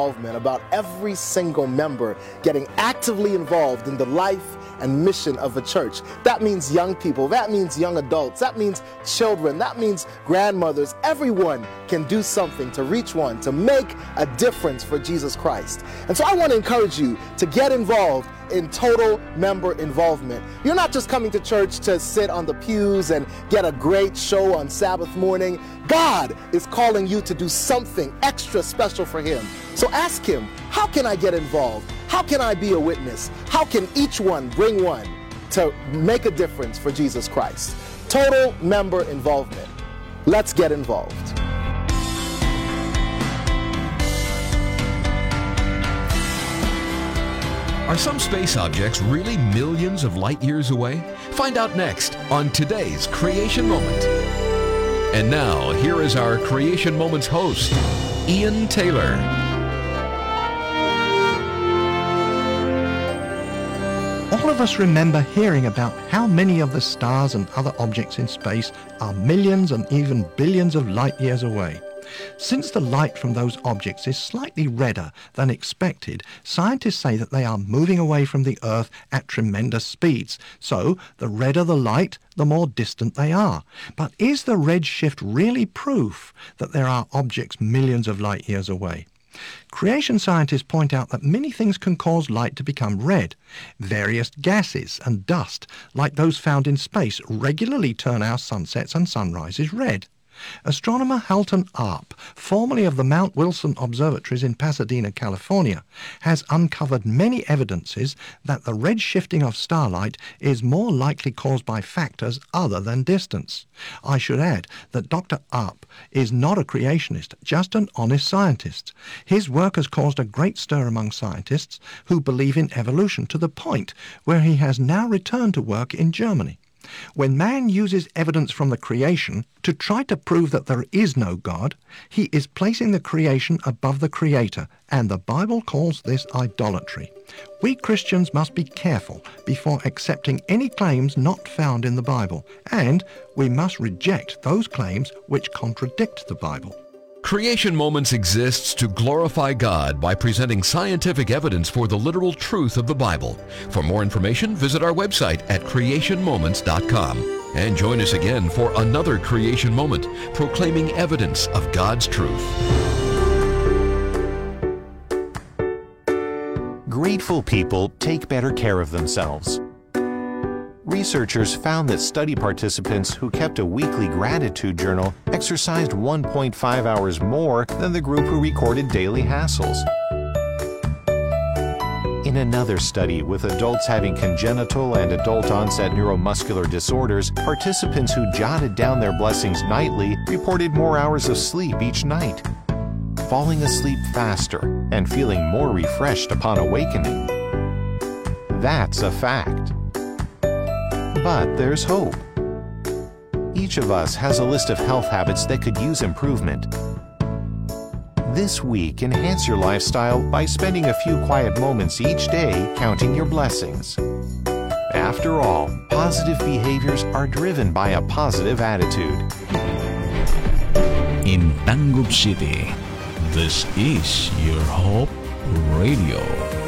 about every single member getting actively involved in the life and mission of a church. That means young people, that means young adults, that means children, that means grandmothers. Everyone can do something to reach one, to make a difference for Jesus Christ. And so I want to encourage you to get involved in total member involvement. You're not just coming to church to sit on the pews and get a great show on Sabbath morning. God is calling you to do something extra special for Him. So ask Him, how can I get involved? How can I be a witness? How can each one bring one to make a difference for Jesus Christ? Total member involvement. Let's get involved. Are some space objects really millions of light years away? Find out next on today's Creation Moment. And now, here is our Creation Moments host, Ian Taylor. All of us remember hearing about how many of the stars and other objects in space are millions and even billions of light years away. Since the light from those objects is slightly redder than expected, scientists say that they are moving away from the Earth at tremendous speeds. So, the redder the light, the more distant they are. But is the red shift really proof that there are objects millions of light years away? Creation scientists point out that many things can cause light to become red. Various gases and dust, like those found in space, regularly turn our sunsets and sunrises red. Astronomer Halton Arp, formerly of the Mount Wilson Observatories in Pasadena, California, has uncovered many evidences that the red shifting of starlight is more likely caused by factors other than distance. I should add that Dr. Arp is not a creationist, just an honest scientist. His work has caused a great stir among scientists who believe in evolution, to the point where he has now returned to work in Germany. When man uses evidence from the creation to try to prove that there is no God, he is placing the creation above the Creator, and the Bible calls this idolatry. We Christians must be careful before accepting any claims not found in the Bible, and we must reject those claims which contradict the Bible. Creation Moments exists to glorify God by presenting scientific evidence for the literal truth of the Bible. For more information, visit our website at creationmoments.com. And join us again for another Creation Moment, proclaiming evidence of God's truth. Grateful people take better care of themselves. Researchers found that study participants who kept a weekly gratitude journal exercised 1.5 hours more than the group who recorded daily hassles. In another study with adults having congenital and adult-onset neuromuscular disorders, participants who jotted down their blessings nightly reported more hours of sleep each night, falling asleep faster and feeling more refreshed upon awakening. That's a fact. But there's hope. Each of us has a list of health habits that could use improvement. This week, enhance your lifestyle by spending a few quiet moments each day counting your blessings. After all, positive behaviors are driven by a positive attitude. In Tangub City, this is your Hope Radio.